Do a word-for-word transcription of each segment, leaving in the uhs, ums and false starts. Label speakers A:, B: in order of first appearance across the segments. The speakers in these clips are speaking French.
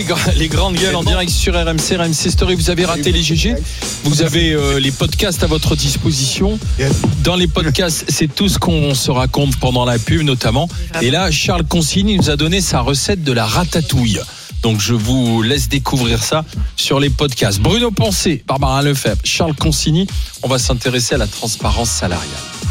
A: Les grandes gueules en direct sur R M C, R M C Story. Vous avez raté les G G. Vous avez euh, les podcasts à votre disposition. Dans les podcasts, c'est tout ce qu'on se raconte pendant la pub notamment. Et là, Charles Consigny nous a donné sa recette de la ratatouille. Donc je vous laisse découvrir ça sur les podcasts. Bruno Poncet, Barbara Lefebvre, Charles Consigny. On va s'intéresser à la transparence salariale.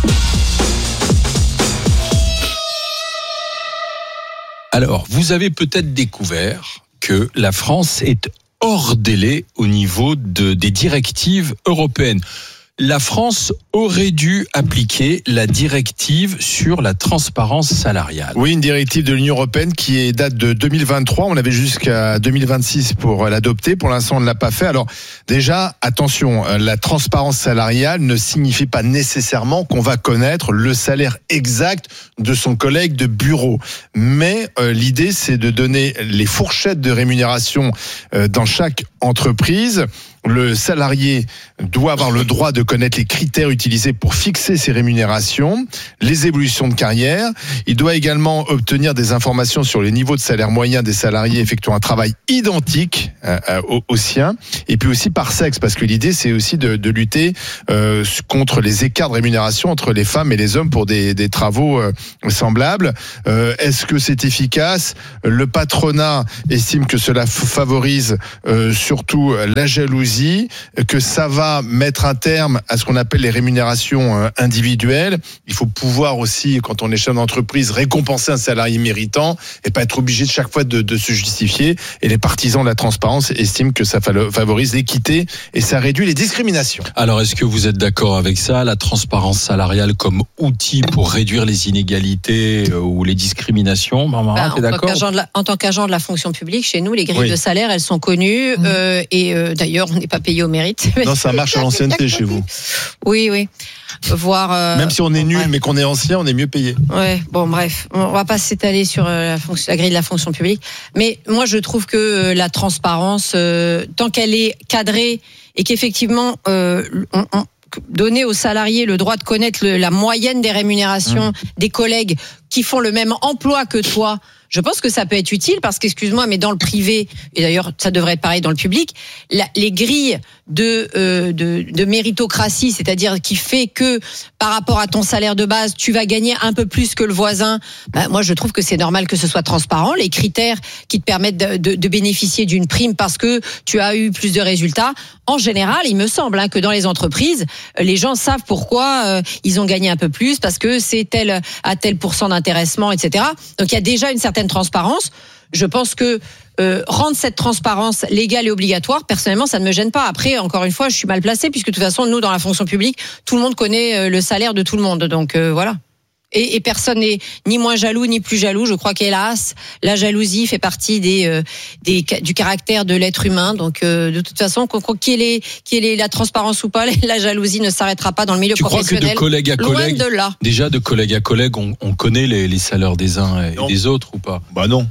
A: Alors, vous avez peut-être découvert que la France est hors délai au niveau de, des directives européennes. La France aurait dû appliquer la directive sur la transparence salariale.
B: Oui, une directive de l'Union européenne qui date de deux mille vingt-trois. On avait jusqu'à deux mille vingt-six pour l'adopter. Pour l'instant, on ne l'a pas fait. Alors déjà, attention, la transparence salariale ne signifie pas nécessairement qu'on va connaître le salaire exact de son collègue de bureau. Mais euh, l'idée, c'est de donner les fourchettes de rémunération euh, dans chaque entreprise. Le salarié doit avoir le droit de connaître les critères utilisés pour fixer ses rémunérations, les évolutions de carrière. Il doit également obtenir des informations sur les niveaux de salaire moyen des salariés effectuant un travail identique euh, au, au sien, et puis aussi par sexe, parce que l'idée c'est aussi de, de lutter euh, contre les écarts de rémunération entre les femmes et les hommes pour des, des travaux euh, semblables. Euh, est-ce que c'est efficace ? Le patronat estime que cela favorise euh, surtout la jalousie, que ça va mettre un terme à ce qu'on appelle les rémunérations individuelles. Il faut pouvoir aussi, quand on est chef d'entreprise, récompenser un salarié méritant et pas être obligé de chaque fois de, de se justifier. Et les partisans de la transparence estiment que ça favorise l'équité et ça réduit les discriminations.
A: Alors, est-ce que vous êtes d'accord avec ça, la transparence salariale comme outil pour réduire les inégalités ou les discriminations ? Barbara,
C: bah,
A: t'es d'accord ?
C: La, en tant qu'agent de la fonction publique, chez nous, les grilles oui. de salaire, elles sont connues. Mmh. Euh, et euh, d'ailleurs, on n'est pas payé au mérite.
B: Non, ça marche à l'ancienneté chez vous.
C: Oui, oui. Voir, euh,
B: Même si on est nul,
C: bref.
B: mais qu'on est ancien, on est mieux payé.
C: Ouais, bon, bref, on va pas s'étaler sur la, fonction, la grille de la fonction publique. Mais moi, je trouve que la transparence, euh, tant qu'elle est cadrée et qu'effectivement, euh, on, on, donner aux salariés le droit de connaître le, la moyenne des rémunérations mmh. des collègues qui font le même emploi que toi, je pense que ça peut être utile parce qu'excuse-moi, mais dans le privé, et d'ailleurs ça devrait être pareil dans le public, la, les grilles de, euh, de, de méritocratie, c'est-à-dire qui fait que par rapport à ton salaire de base, tu vas gagner un peu plus que le voisin, ben, moi je trouve que c'est normal que ce soit transparent. Les critères qui te permettent de, de, de bénéficier d'une prime parce que tu as eu plus de résultats, en général, il me semble hein, que dans les entreprises, les gens savent pourquoi euh, ils ont gagné un peu plus, parce que c'est tel à tel pourcent d'intéressement, et cetera. Donc il y a déjà une certaine transparence. Je pense que euh, rendre cette transparence légale et obligatoire, personnellement, ça ne me gêne pas. Après, encore une fois, je suis mal placée puisque de toute façon, nous, dans la fonction publique, tout le monde connaît euh, le salaire de tout le monde. Donc euh, voilà. Et, et personne n'est ni moins jaloux ni plus jaloux. Je crois qu'hélas, la jalousie fait partie des, euh, des du caractère de l'être humain. Donc euh, de toute façon, qu'il ait, qu'il ait la transparence ou pas, la jalousie ne s'arrêtera pas dans le milieu
A: tu
C: professionnel.
A: Tu crois que de collègue à collègue,
C: loin de là.
A: Déjà de collègue à collègue, on, on connaît les, les salaires des uns et non. des autres ou pas ?
B: Bah non.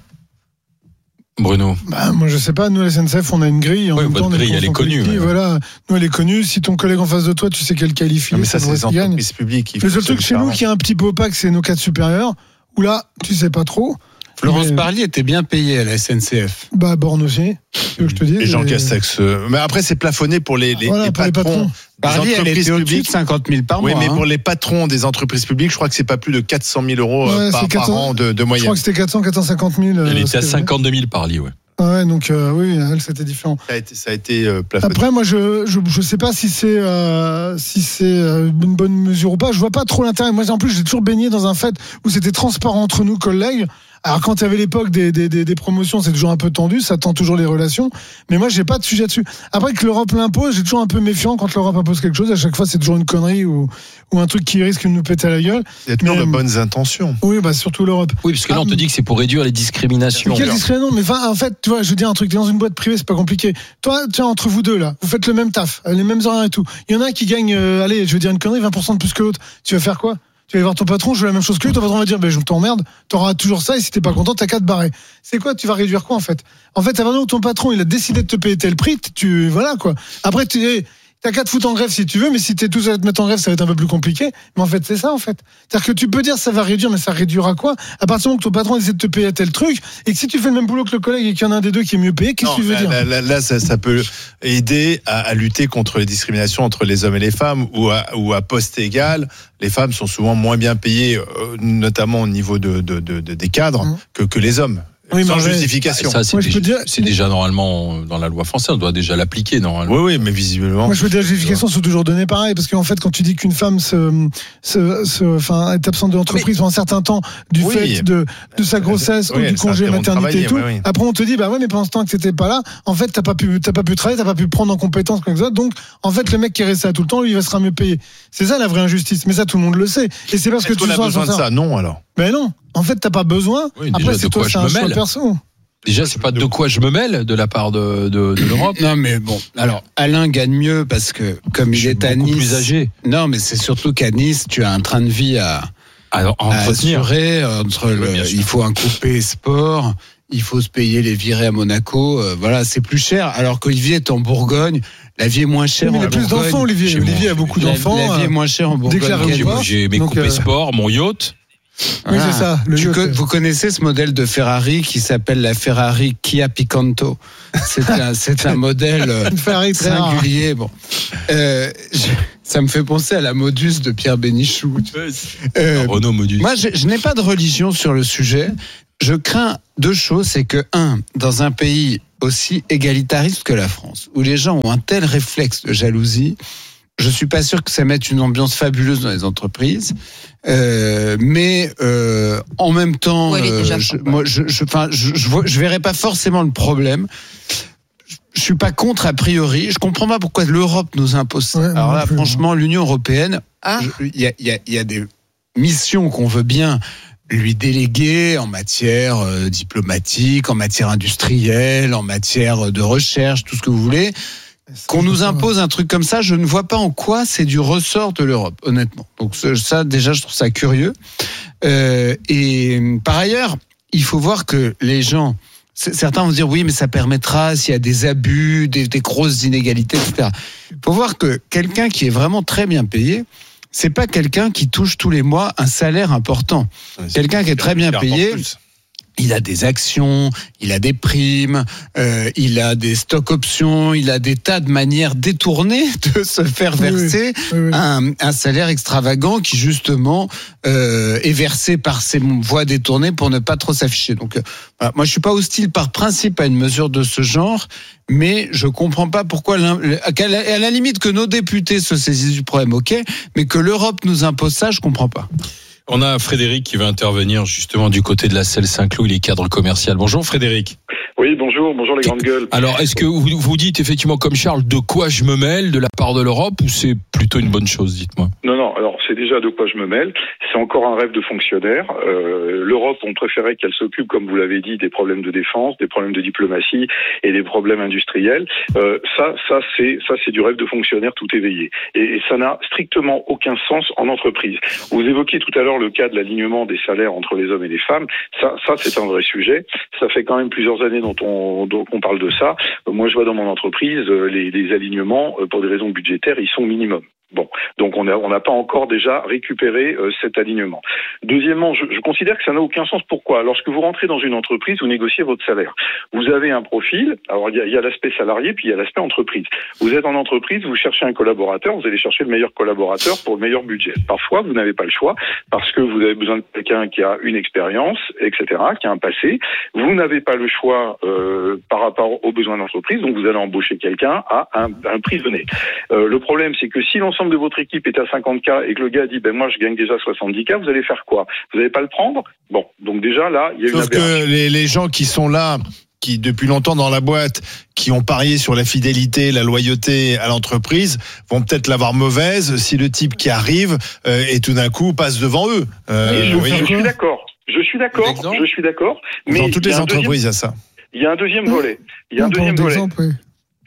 A: Bruno.
D: Bah, moi je sais pas, nous à la S N C F on a une grille. En
A: oui,
D: même
A: votre
D: temps,
A: grille elle est connue. Ouais.
D: Voilà, nous elle est connue. Si ton collègue en face de toi, tu sais qu'elle qualifie.
B: Non, mais ça, ça c'est les entreprises publiques.
D: Le seul truc chez nous qui est un petit peu opaque, c'est nos cadres supérieurs. Où là, tu sais pas trop.
E: Florence
D: mais...
E: Parly était bien payée à la S N C F.
D: Bah Borne aussi. Que je te dis.
B: Et Jean et... Castex. Mais après c'est plafonné pour les, les,
D: voilà,
B: les
D: pour
B: patrons.
D: Les patrons.
E: Parly, elle était au-dessus de cinquante mille par mois.
B: Oui, mais
E: hein.
B: pour les patrons des entreprises publiques, je crois que c'est pas plus de quatre cent mille euros ouais, par, par an de, de moyenne.
D: Je crois que c'était quatre cents, quatre cent cinquante mille.
A: Elle était à cinquante-deux mille Parly, ouais.
D: Ouais, donc euh, oui, elle c'était différent.
B: Ça a été, ça a été euh, plafonné.
D: Après, moi, je, je je sais pas si c'est euh, si c'est une bonne mesure ou pas. Je vois pas trop l'intérêt. Moi, en plus, j'ai toujours baigné dans un fait où c'était transparent entre nous, collègues. Alors quand il y avait l'époque des, des, des, des promotions, c'est toujours un peu tendu, ça tend toujours les relations. Mais moi, j'ai pas de sujet dessus. Après que l'Europe l'impose, j'ai toujours un peu méfiant quand l'Europe impose quelque chose. À chaque fois, c'est toujours une connerie ou, ou un truc qui risque de nous péter à la gueule.
B: Il y a toujours
D: mais,
B: de bonnes intentions.
D: Oui, bah surtout l'Europe.
A: Oui, parce que là, on te dit que c'est pour réduire les discriminations.
D: Quelle discrimination ? Mais en fait, tu vois, je veux dire un truc. T'es dans une boîte privée, c'est pas compliqué. Toi, tiens, entre vous deux là, vous faites le même taf, les mêmes horaires et tout. Il y en a un qui gagne, euh, allez, je veux dire une connerie, vingt pour cent de plus que l'autre. Tu vas faire quoi ? Tu vas aller voir ton patron, je veux la même chose que lui, ton patron va dire, ben, je t'emmerde, t'auras toujours ça, et si t'es pas content, t'as qu'à te barrer. C'est quoi, tu vas réduire quoi, en fait? En fait, à partir où ton patron, il a décidé de te payer tel prix, tu, voilà, quoi. Après, tu, T'as qu'à te foutre en grève si tu veux, mais si t'es tout seul à te mettre en grève, ça va être un peu plus compliqué. Mais en fait, c'est ça, en fait. C'est-à-dire que tu peux dire ça va réduire, mais ça réduira quoi? À partir du moment que ton patron essaie de te payer tel truc, et que si tu fais le même boulot que le collègue et qu'il y en a un des deux qui est mieux payé, qu'est-ce que tu veux
B: là,
D: dire?
B: Là, là, là ça, ça peut aider à, à lutter contre les discriminations entre les hommes et les femmes, ou à, ou à poste égal. Les femmes sont souvent moins bien payées, euh, notamment au niveau de, de, de, de des cadres, mmh. que, que les hommes. Oui, sans justification.
A: Ça, c'est,
D: Moi,
A: déjà,
D: dire...
A: c'est déjà normalement dans la loi française, on doit déjà l'appliquer normalement.
B: Oui, oui, mais visiblement.
D: Moi, je veux dire, les justifications sont toujours données pareil, parce qu'en fait, quand tu dis qu'une femme se, se, se, enfin, est absente de l'entreprise pendant un certain temps du oui. fait de, de sa grossesse oui, ou du congé maternité et tout, oui. après on te dit, bah ouais, mais pendant ce temps que t'étais pas là, en fait, t'as pas pu, t'as pas pu travailler, t'as pas pu prendre en compétence comme ça. Donc, en fait, le mec qui est resté là tout le temps, lui, il va sera mieux payé. C'est ça la vraie injustice. Mais ça, tout le monde le sait. Et c'est parce
B: Est-ce
D: que tu
B: as besoin de ça, non alors.
D: Mais non. En fait, t'as pas besoin.
A: Oui,
D: après, c'est toi, c'est un choix perso.
A: Déjà, c'est pas de quoi je me mêle de la part de, de, de l'Europe.
E: Non, mais bon. Alors, Alain gagne mieux parce que, comme il est à Nice.
A: Plus âgé.
E: Non, mais c'est surtout qu'à Nice, tu as un train de vie à,
A: à, à
E: assurer. Entre le, oui, il faut un coupé sport, il faut se payer les virées à Monaco. Euh, voilà, c'est plus cher. Alors qu'Olivier est en Bourgogne. La vie est moins chère.
D: Mais il a plus d'enfants, Olivier. Olivier a beaucoup d'enfants.
E: La, la vie est moins chère en Bourgogne.
A: J'ai, j'ai mes coupés euh... sport, mon yacht.
D: Oui, ah, c'est ça. Le
E: tu co- vous connaissez ce modèle de Ferrari qui s'appelle la Ferrari Kia Picanto. C'est un, c'est un modèle
D: Ferrari
E: singulier. Bon, euh, je, ça me fait penser à la Modus de Pierre Bénichou.
A: Euh, Renault Modus.
E: Moi, je, je n'ai pas de religion sur le sujet. Je crains deux choses. C'est que, un, dans un pays aussi égalitariste que la France, où les gens ont un tel réflexe de jalousie, je suis pas sûr que ça mette une ambiance fabuleuse dans les entreprises, euh, mais euh, en même temps,
C: ouais,
E: euh, je, moi, je, je, enfin, je, je, je verrais pas forcément le problème. Je suis pas contre a priori. Je comprends pas pourquoi l'Europe nous impose ça. Ouais, alors là, plus, franchement, l'Union européenne, il ah. y a, il y a, il y a des missions qu'on veut bien lui déléguer en matière euh, diplomatique, en matière industrielle, en matière de recherche, tout ce que vous voulez. Qu'on nous impose un truc comme ça, je ne vois pas en quoi c'est du ressort de l'Europe, honnêtement. Donc ça, déjà, je trouve ça curieux. Euh, et par ailleurs, il faut voir que les gens, certains vont dire oui, mais ça permettra s'il y a des abus, des, des grosses inégalités, et cetera. Il faut voir que quelqu'un qui est vraiment très bien payé, c'est pas quelqu'un qui touche tous les mois un salaire important. Ouais, quelqu'un qui est très bien payé. Il a des actions, il a des primes, euh, il a des stock options, il a des tas de manières détournées de se faire verser oui, oui, oui. Un, un salaire extravagant qui justement euh, est versé par ces voies détournées pour ne pas trop s'afficher. Donc, euh, voilà. Moi, je suis pas hostile par principe à une mesure de ce genre, mais je comprends pas pourquoi, à la limite que nos députés se saisissent du problème, ok, mais que l'Europe nous impose ça, je comprends pas.
A: On a Frédéric qui va intervenir justement du côté de la Selle Saint-Cloud, il est cadre commercial. Bonjour Frédéric.
F: Oui, bonjour, bonjour les grandes gueules.
A: Alors, est-ce que vous vous dites effectivement comme Charles, de quoi je me mêle de la part de l'Europe, ou c'est plutôt une bonne chose, dites-moi?
F: Non, non, alors c'est déjà de quoi je me mêle. C'est encore un rêve de fonctionnaire. Euh, L'Europe, on préférait qu'elle s'occupe, comme vous l'avez dit, des problèmes de défense, des problèmes de diplomatie et des problèmes industriels. Euh, ça, ça c'est, ça c'est du rêve de fonctionnaire tout éveillé. Et, et ça n'a strictement aucun sens en entreprise. Vous évoquiez tout à l'heure le cas de l'alignement des salaires entre les hommes et les femmes. Ça, ça c'est un vrai sujet. Ça fait quand même plusieurs années dont on, dont on parle de ça. Moi, je vois dans mon entreprise, les, les alignements, pour des raisons budgétaires, ils sont minimums. Bon, donc on n'a on n'a pas encore déjà récupéré euh, cet alignement. Deuxièmement, je, je considère que ça n'a aucun sens. Pourquoi ? Lorsque vous rentrez dans une entreprise, vous négociez votre salaire. Vous avez un profil, alors il y a, il y a l'aspect salarié, puis il y a l'aspect entreprise. Vous êtes en entreprise, vous cherchez un collaborateur, vous allez chercher le meilleur collaborateur pour le meilleur budget. Parfois, vous n'avez pas le choix, parce que vous avez besoin de quelqu'un qui a une expérience, et cetera, qui a un passé. Vous n'avez pas le choix euh, par rapport aux besoins d'entreprise, donc vous allez embaucher quelqu'un à un, un prix donné. Euh, le problème, c'est que si l'ensemble de votre équipe est à cinquante K et que le gars dit ben moi je gagne déjà soixante-dix K, vous allez faire quoi ? Vous n'allez pas le prendre ? Bon, donc déjà là, il y a
B: Sauf
F: une aberration.
B: que les, les gens qui sont là, qui depuis longtemps dans la boîte, qui ont parié sur la fidélité, la loyauté à l'entreprise, vont peut-être l'avoir mauvaise si le type qui arrive euh, et tout d'un coup passe devant eux.
F: Euh, je, je suis d'accord. Je suis d'accord. Je suis d'accord.
B: Mais dans toutes les entreprises, il y a ça.
F: Il y a un deuxième volet. Il y a un
D: non,
F: deuxième volet.
D: Exemple, oui.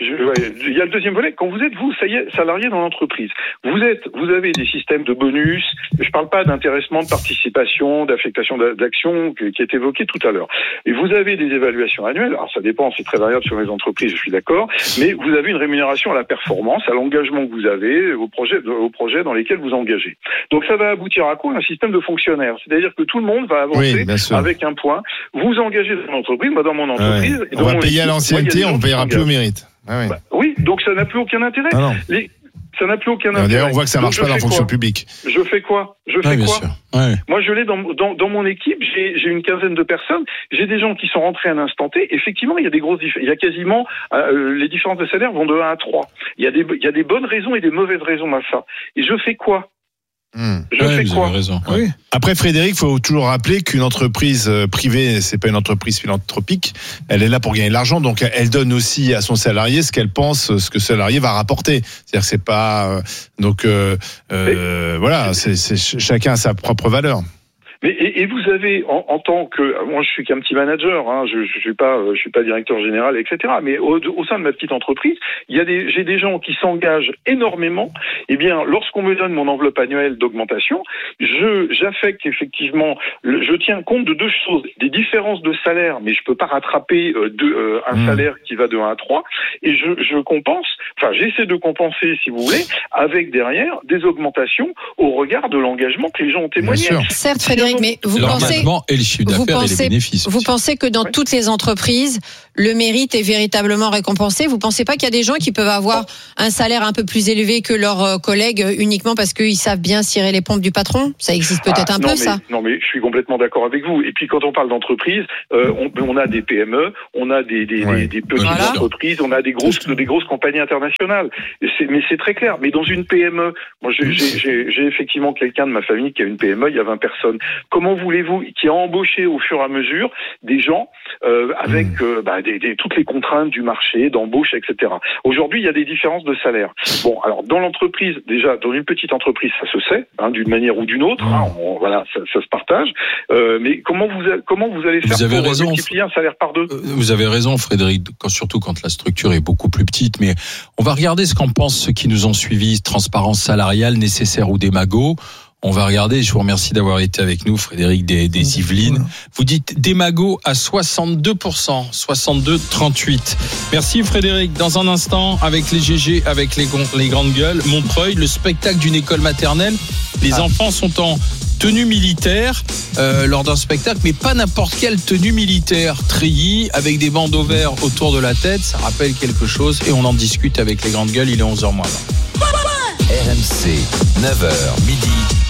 F: Je, ouais, il y a le deuxième volet. Quand vous êtes, vous, ça y est, salarié dans l'entreprise, vous êtes, vous avez des systèmes de bonus. Je parle pas d'intéressement, de participation, d'affectation d'actions qui est évoqué tout à l'heure. Et vous avez des évaluations annuelles. Alors, ça dépend, c'est très variable sur les entreprises, je suis d'accord. Mais vous avez une rémunération à la performance, à l'engagement que vous avez, aux projets, aux projets dans lesquels vous engagez. Donc, ça va aboutir à quoi? Un système de fonctionnaires. C'est-à-dire que tout le monde va avancer oui, avec un point. Vous engagez dans l'entreprise, moi dans mon entreprise.
B: Ouais. On va payer équipe, à l'ancienneté, on ne payera plus au mérite.
F: Ah oui. Bah, oui, donc ça n'a plus aucun intérêt.
B: Ah
F: Les, ça n'a plus aucun intérêt.
B: D'ailleurs, on voit que ça marche pas dans la fonction publique.
F: Je fais quoi Je fais
B: ouais,
F: quoi
B: ouais.
F: Moi, je l'ai dans, dans, dans mon équipe. J'ai, j'ai une quinzaine de personnes. J'ai des gens qui sont rentrés à un instant T. Effectivement, il y a des grosses différences. Il y a quasiment euh, les différences de salaire vont de un à trois. Il y a des il y a des bonnes raisons et des mauvaises raisons à ça. Et je fais quoi
B: Mmh.
F: Je
B: ouais,
F: fais quoi
B: raison, ouais. Oui. Après, Frédéric, il faut toujours rappeler qu'une entreprise privée, c'est pas une entreprise philanthropique. Elle est là pour gagner de l'argent, donc elle donne aussi à son salarié ce qu'elle pense, ce que ce salarié va rapporter. C'est-à-dire que c'est pas euh, donc euh, euh, voilà, c'est, c'est chacun a sa propre valeur.
F: Mais et, et vous avez en, en tant que moi je suis qu'un petit manager, hein, je, je suis pas je suis pas directeur général, et cetera. Mais au, au sein de ma petite entreprise, il y a des j'ai des gens qui s'engagent énormément. Eh bien, lorsqu'on me donne mon enveloppe annuelle d'augmentation, je j'affecte effectivement, le, je tiens compte de deux choses, des différences de salaire, mais je peux pas rattraper euh, de, euh, un mmh. salaire qui va de un à trois, et je je compense, enfin j'essaie de compenser si vous voulez, avec derrière des augmentations au regard de l'engagement que les gens ont témoigné.
C: Certes, Frédéric. Mais vous pensez,
A: et le chiffre
C: vous,
A: d'affaires
C: pensez,
A: et les bénéfices
C: vous pensez que dans oui. toutes les entreprises, le mérite est véritablement récompensé? Vous pensez pas qu'il y a des gens qui peuvent avoir un salaire un peu plus élevé que leurs collègues uniquement parce qu'ils savent bien cirer les pompes du patron? Ça existe peut-être ah, un
F: non,
C: peu,
F: mais,
C: ça.
F: Non, mais je suis complètement d'accord avec vous. Et puis, quand on parle d'entreprise, euh, on, on a des P M E, on a des, des, oui. des, des petites voilà. entreprises, on a des grosses, des grosses compagnies internationales. C'est, mais c'est très clair. Mais dans une P M E, moi, j'ai, j'ai, j'ai, j'ai effectivement quelqu'un de ma famille qui a une P M E, il y a vingt personnes. Comment voulez-vous, qui a embauché au fur et à mesure des gens euh, avec mmh. euh, bah, des, des, toutes les contraintes du marché, d'embauche, et cetera. Aujourd'hui, il y a des différences de salaire. Bon, alors dans l'entreprise, déjà, dans une petite entreprise, ça se sait, hein, d'une manière ou d'une autre. Mmh. Hein, on, voilà, ça, ça se partage. Euh, mais comment vous comment vous allez faire
A: vous avez
F: pour
A: raison,
F: multiplier un salaire par deux?
A: Vous avez raison, Frédéric, quand, surtout quand la structure est beaucoup plus petite. Mais on va regarder ce qu'en pensent ceux qui nous ont suivis. Transparence salariale, nécessaire ou démago. On va regarder, je vous remercie d'avoir été avec nous, Frédéric des, des Yvelines. Vous dites démago à soixante-deux pour cent, soixante-deux trente-huit. Merci Frédéric. Dans un instant, avec les G G, avec les, les grandes gueules, Montreuil, le spectacle d'une école maternelle. Les ah. enfants sont en tenue militaire euh, lors d'un spectacle, mais pas n'importe quelle tenue militaire. Treillis, avec des bandeaux verts autour de la tête, ça rappelle quelque chose. Et on en discute avec les grandes gueules, il est onze heures moins vingt.
G: R M C, neuf heures midi.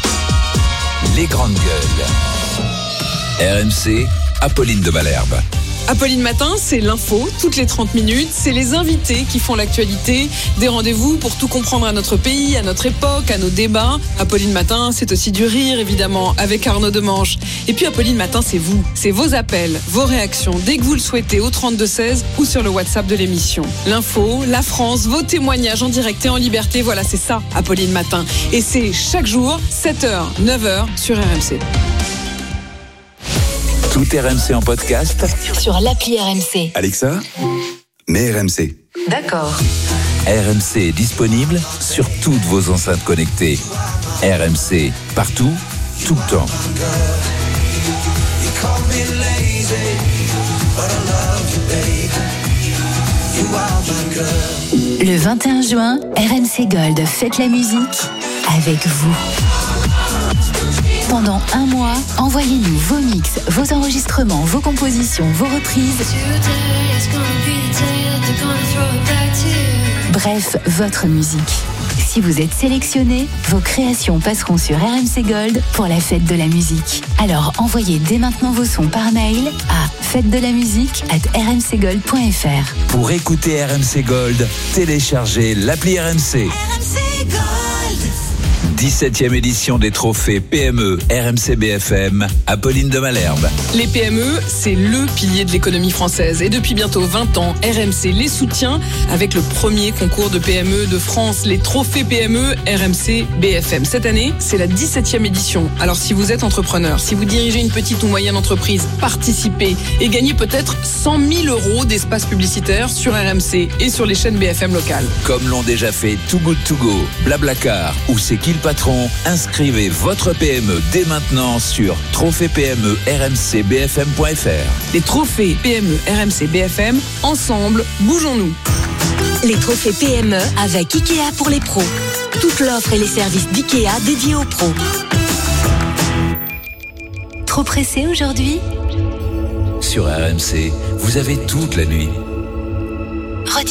G: Les grandes gueules. R M C, Apolline de Malherbe.
H: Apolline Matin, c'est l'info, toutes les trente minutes. C'est les invités qui font l'actualité. Des rendez-vous pour tout comprendre à notre pays, à notre époque, à nos débats. Apolline Matin, c'est aussi du rire, évidemment, avec Arnaud Demanche. Et puis Apolline Matin, c'est vous. C'est vos appels, vos réactions, dès que vous le souhaitez, au trente-deux seize ou sur le WhatsApp de l'émission. L'info, la France, vos témoignages en direct et en liberté. Voilà, c'est ça, Apolline Matin. Et c'est chaque jour, sept heures, neuf heures, sur R M C.
G: Tout R M C en podcast
I: sur l'appli R M C.
G: Alexa, mets R M C.
I: D'accord.
G: R M C est disponible sur toutes vos enceintes connectées. R M C, partout, tout le temps.
I: Le vingt et un juin, R M C Gold fête la musique avec vous. Pendant un mois, envoyez-nous vos mix, vos enregistrements, vos compositions, vos reprises. Bref, votre musique. Si vous êtes sélectionné, vos créations passeront sur R M C Gold pour la fête de la musique. Alors envoyez dès maintenant vos sons par mail à fête de la musique arobase r m c gold point f r.
G: Pour écouter R M C Gold, téléchargez l'appli R M C.
I: R M C Gold.
G: dix-septième édition des trophées P M E R M C B F M, Apolline de Malherbe.
H: Les P M E, c'est le pilier de l'économie française. Et depuis bientôt vingt ans, R M C les soutient avec le premier concours de P M E de France, les trophées P M E R M C B F M. Cette année, c'est la dix-septième édition. Alors si vous êtes entrepreneur, si vous dirigez une petite ou moyenne entreprise, participez et gagnez peut-être cent mille euros d'espace publicitaire sur R M C et sur les chaînes B F M locales.
G: Comme l'ont déjà fait Too Good To Go, Blablacar ou C'est qui le patron, inscrivez votre P M E dès maintenant sur trophée P M E R M C B F M point F R.
H: Les trophées P M E R M C B F M, ensemble, bougeons-nous.
J: Les trophées P M E avec Ikea pour les pros. Toute l'offre et les services d'Ikea dédiés aux pros.
I: Trop pressé aujourd'hui ?
G: Sur R M C, vous avez toute la nuit